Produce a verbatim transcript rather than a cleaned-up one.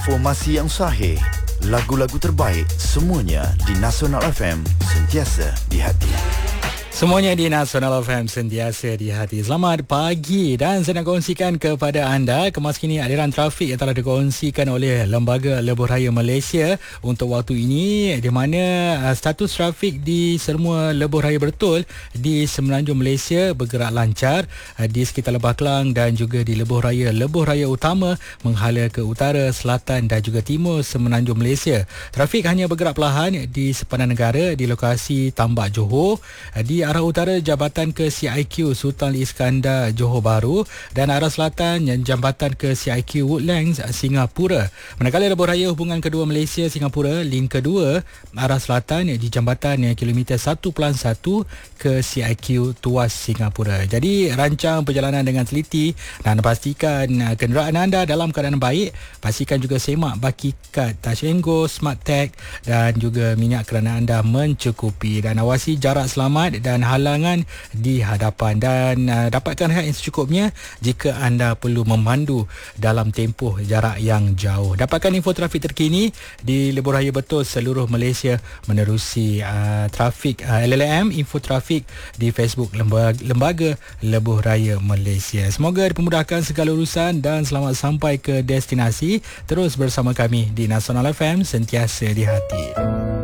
Informasi yang sahih, lagu-lagu terbaik, semuanya di Nasional F M, sentiasa di hati. Semuanya di Nasional F M, sentiasa di hati. Selamat pagi dan saya nak kongsikan kepada anda kemas kini aliran trafik yang telah dikongsikan oleh Lembaga Lebuh Raya Malaysia untuk waktu ini, di mana uh, status trafik di semua lebuh raya bertul di Semenanjung Malaysia bergerak lancar uh, di sekitar Lebah Kelang dan juga di lebuh raya lebuh raya utama menghala ke utara, selatan dan juga timur Semenanjung Malaysia. Trafik hanya bergerak perlahan di sepanjang negara di lokasi Tambak Johor, uh, di arah utara jambatan ke C I Q Sultan Iskandar Johor Bahru dan arah selatan jambatan ke C I Q Woodlands Singapura. Manakala lebuh raya hubungan kedua Malaysia Singapura link kedua arah selatan di jambatan kilometer satu perpuluhan satu ke C I Q Tuas Singapura. Jadi rancang perjalanan dengan teliti dan pastikan kenderaan anda dalam keadaan baik. Pastikan juga semak baki kad Touch and Go, Smart Tag dan juga minyak kerana anda mencukupi, dan awasi jarak selamat dan halangan di hadapan, dan uh, dapatkan rehat yang secukupnya jika anda perlu memandu dalam tempoh jarak yang jauh. Dapatkan info trafik terkini di lebuh raya betul seluruh Malaysia menerusi uh, trafik uh, L L M info trafik di Facebook Lembaga, Lembaga Lebuh Raya Malaysia. Semoga dipermudahkan segala urusan dan selamat sampai ke destinasi. Terus bersama kami di Nasional F M, sentiasa di hati.